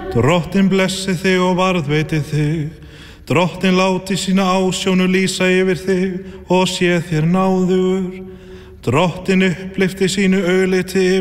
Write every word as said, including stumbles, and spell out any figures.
Drottinn blessi þig og varðveiti þig. Drottinn láti sína ásjónu lýsa yfir þig og sé þér náðugur. Drottinn upplyfti sínu augliti